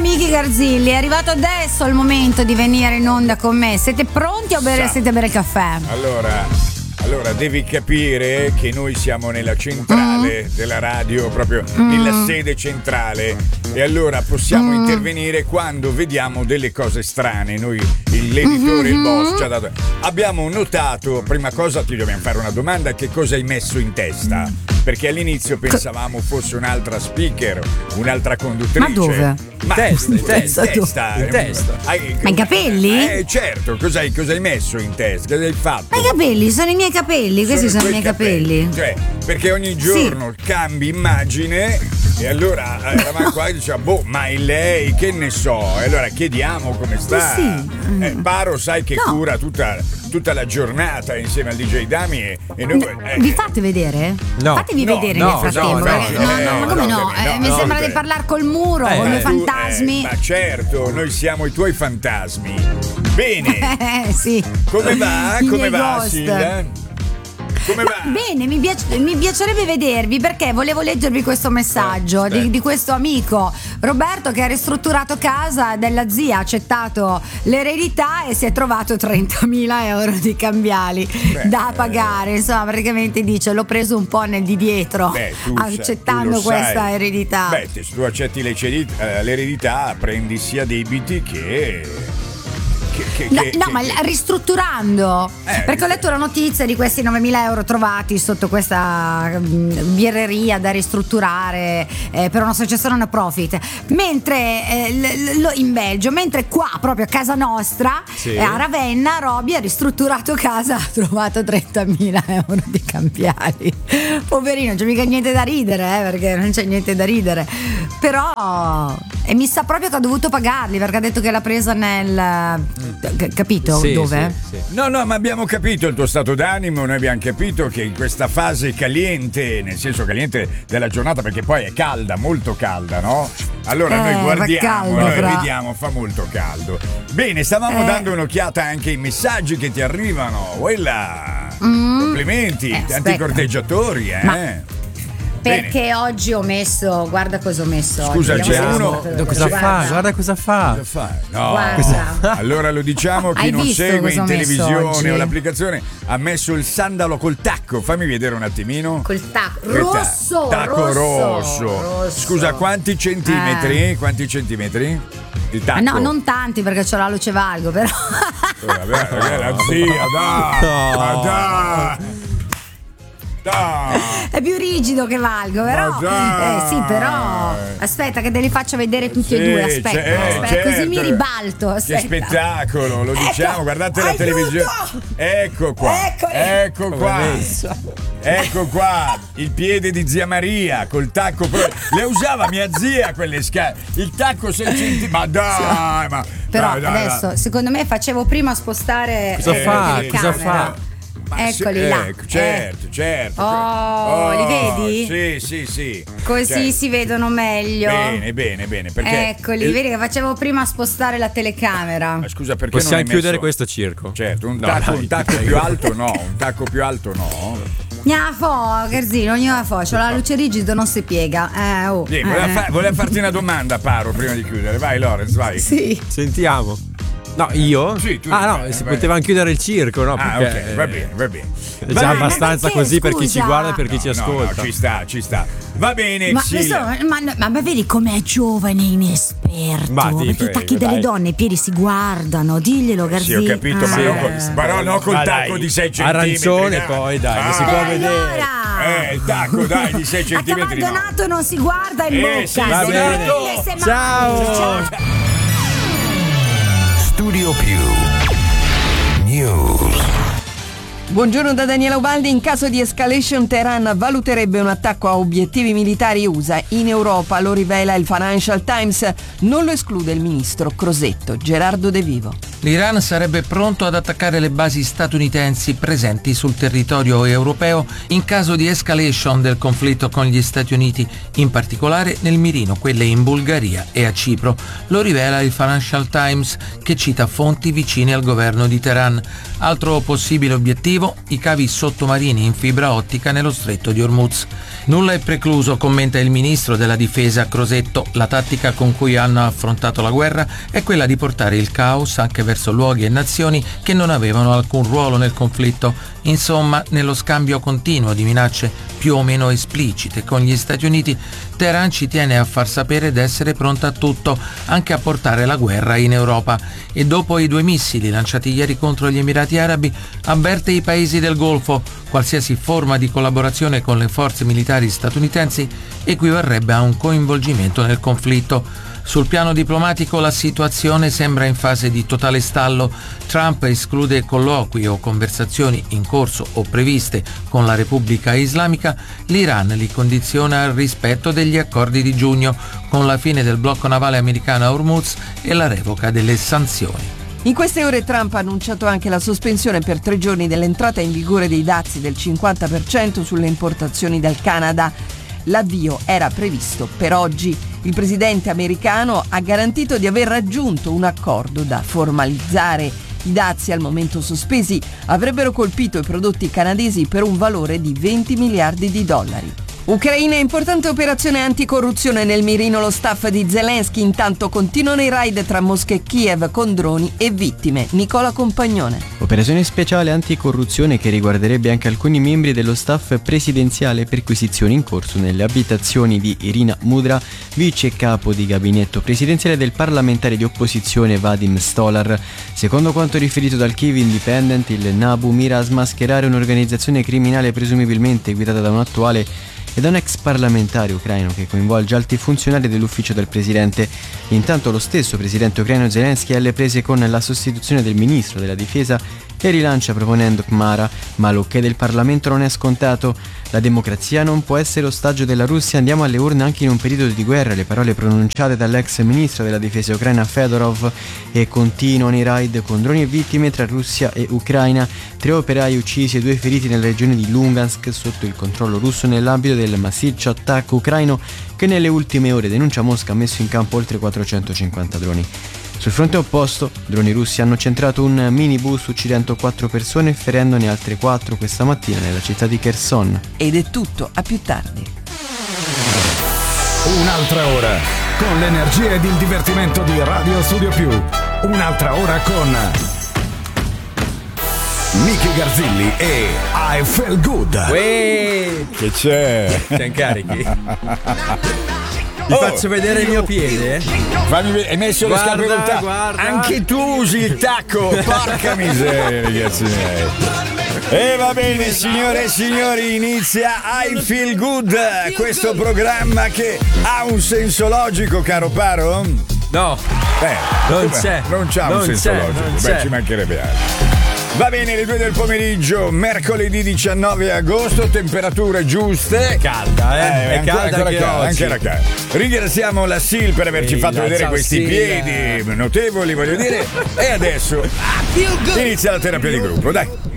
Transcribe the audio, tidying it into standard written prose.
amici Garzilli, è arrivato adesso il momento di venire in onda con me. Siete pronti o siete a bere il caffè? Allora, devi capire che noi siamo nella centrale della radio, proprio nella sede centrale, e allora possiamo intervenire quando vediamo delle cose strane. Noi, l'editore, il boss ci ha dato. Abbiamo notato, prima cosa ti dobbiamo fare una domanda: che cosa hai messo in testa? Perché all'inizio pensavamo fosse un'altra speaker, un'altra conduttrice. Ma dove? Ma in testa. Ma i capelli? Certo, cosa hai messo in testa? Cosa hai fatto? Ma i capelli, sono i miei capelli, questi sono i miei capelli. Cioè, perché ogni giorno cambi immagine e allora eravamo qua e dicevamo, ma è lei, che ne so? E allora chiediamo come sta. Paro sai che cura tutta la giornata insieme al DJ Dami e noi. Vi fate vedere? No. Fatevi vedere nel frattempo. Ma come no? Mi sembra di parlare col muro, con i miei fantasmi. Ma certo, noi siamo i tuoi fantasmi. Bene. Sì. Come va? Come va, Silvia? Come va? Bene, mi piacerebbe vedervi, perché volevo leggervi questo messaggio di questo amico Roberto, che ha ristrutturato casa della zia, ha accettato l'eredità e si è trovato 30.000 euro di cambiali da pagare. Insomma, praticamente dice: l'ho preso un po' di dietro, accettando questa eredità. Beh, se tu accetti l'eredità, prendi sia debiti che ma ristrutturando, perché ho letto la notizia di questi 9.000 euro trovati sotto questa birreria da ristrutturare per un'associazione no profit, mentre in Belgio, mentre qua proprio a casa nostra, a Ravenna, Roby ha ristrutturato casa, ha trovato 30.000 euro di cambiali. Poverino, non c'è mica niente da ridere, perché non c'è niente da ridere, però mi sa proprio che ha dovuto pagarli, perché ha detto che l'ha presa nel capito dove? Sì. No, ma abbiamo capito il tuo stato d'animo. Noi abbiamo capito che in questa fase caliente, nel senso caliente della giornata, perché poi è calda, molto calda, no? Allora noi guardiamo, vediamo, fa molto caldo. Bene, stavamo dando un'occhiata anche ai messaggi che ti arrivano. Complimenti, tanti corteggiatori, Perché oggi ho messo, guarda cosa ho messo. Scusa, oggi. c'è uno. Guarda cosa fa. No, guarda. Allora lo diciamo, chi non segue in televisione o l'applicazione ha messo il sandalo col tacco. Fammi vedere un attimino. Col tacco rosso. Tacco rosso. Scusa, quanti centimetri? Quanti centimetri? Il tacco? No, non tanti, perché c'ho la luce valgo, però. Vabbè, la zia, dai. È più rigido che valgo, però sì, però aspetta che te li faccio vedere tutti e due. Aspetta, certo. Così mi ribalto. Aspetta. Che spettacolo, lo diciamo, guardate la televisione. Ecco qua. Ecco qua il piede di zia Maria col tacco. Le usava mia zia quelle scale. Il tacco 6 centimetri. Ma dai, però dai, adesso secondo me facevo prima spostare. Cosa fa? Eccoli là. Certo. Li vedi? Sì. Così si vedono meglio. Bene. Perché eccoli, vedi che facevo prima spostare la telecamera. Ma scusa, perché possiamo non hai chiudere messo... questo circo? Certo, un tacco più alto no. Un tacco più alto no. Garzino, c'ho la luce rigida, non si piega. Voleva farti una domanda, Paro, prima di chiudere. Vai, Lorenz, vai. Sì. Sentiamo. No, io? Sì, tu. Si potevano chiudere il circo, no? Perché, ok, va bene. È già abbastanza perché, così per chi ci scusa? guarda e per chi ci ascolta. No, ci sta. Va bene, ma vedi com'è giovane, inesperto. Perché i tacchi delle donne, i piedi si guardano. Diglielo, Garzino. Sì, ho capito, ma no col tacco di 6 centimetri. Arancione, poi dai, si può vedere. Il tacco, dai, di 6 centimetri. Abbandonato non si guarda in bocca. Sì, va bene. Ciao. Studio Più News. Buongiorno da Daniela Ubaldi. In caso di escalation, Teheran valuterebbe un attacco a obiettivi militari USA in Europa, lo rivela il Financial Times. Non lo esclude il ministro Crosetto, Gerardo De Vivo. L'Iran sarebbe pronto ad attaccare le basi statunitensi presenti sul territorio europeo in caso di escalation del conflitto con gli Stati Uniti, in particolare nel mirino quelle in Bulgaria e a Cipro. Lo rivela il Financial Times, che cita fonti vicine al governo di Teheran. Altro possibile obiettivo, i cavi sottomarini in fibra ottica nello stretto di Hormuz. Nulla è precluso, commenta il ministro della difesa Crosetto. La tattica con cui hanno affrontato la guerra è quella di portare il caos anche verso luoghi e nazioni che non avevano alcun ruolo nel conflitto. Insomma, nello scambio continuo di minacce più o meno esplicite con gli Stati Uniti, Teheran ci tiene a far sapere d'essere pronta a tutto, anche a portare la guerra in Europa. E dopo i 2 missili lanciati ieri contro gli Emirati Arabi, avverte i paesi del Golfo: qualsiasi forma di collaborazione con le forze militari statunitensi equivarrebbe a un coinvolgimento nel conflitto. Sul piano diplomatico la situazione sembra in fase di totale stallo. Trump esclude colloqui o conversazioni in corso o previste con la Repubblica Islamica. L'Iran li condiziona al rispetto degli accordi di giugno, con la fine del blocco navale americano a Hormuz e la revoca delle sanzioni. In queste ore Trump ha annunciato anche la sospensione per 3 giorni dell'entrata in vigore dei dazi del 50% sulle importazioni dal Canada. L'avvio era previsto per oggi. Il presidente americano ha garantito di aver raggiunto un accordo da formalizzare. I dazi, al momento sospesi, avrebbero colpito i prodotti canadesi per un valore di 20 miliardi di dollari. Ucraina, importante operazione anticorruzione nel mirino lo staff di Zelensky. Intanto continuano i raid tra Mosca e Kiev con droni e vittime. Nicola Compagnone. Operazione speciale anticorruzione che riguarderebbe anche alcuni membri dello staff presidenziale, perquisizioni in corso nelle abitazioni di Irina Mudra, vice capo di gabinetto presidenziale del parlamentare di opposizione Vadim Stolar. Secondo quanto riferito dal Kyiv Independent, il Nabu mira a smascherare un'organizzazione criminale presumibilmente guidata da un attuale e da un ex parlamentare ucraino che coinvolge alti funzionari dell'ufficio del presidente. Intanto lo stesso presidente ucraino Zelensky è alle prese con la sostituzione del ministro della difesa e rilancia proponendo Khmara, ma l'ok del Parlamento non è scontato. La democrazia non può essere ostaggio della Russia, andiamo alle urne anche in un periodo di guerra, le parole pronunciate dall'ex ministro della difesa ucraina Fedorov. E continuano i raid con droni e vittime tra Russia e Ucraina, 3 operai uccisi e 2 feriti nella regione di Lugansk sotto il controllo russo nell'ambito del massiccio attacco ucraino che nelle ultime ore, denuncia Mosca, ha messo in campo oltre 450 droni. Sul fronte opposto, droni russi hanno centrato un minibus uccidendo 4 persone e ferendone altre 4 questa mattina nella città di Kherson. Ed è tutto, a più tardi. Un'altra ora con l'energia ed il divertimento di Radio Studio Più. Un'altra ora con Nicky Garzilli e I Feel Good. Che c'è? Siamo carichi. Vi faccio vedere il mio piede? Hai messo le scarpe col tacco? Guarda. Anche tu usi il tacco, porca miseria, ragazzi miei. E va bene, signore e signori, inizia I Feel Good, questo programma che ha un senso logico, caro Paro? No, non c'è. Non c'ha un senso logico, ci mancherebbe altro. Va bene, le 2 del pomeriggio, mercoledì 19 agosto, temperature giuste. Calda, è calda anche la calda. Ringraziamo la Sil per averci fatto vedere questi piedi notevoli, voglio dire. E adesso inizia la terapia di gruppo, dai.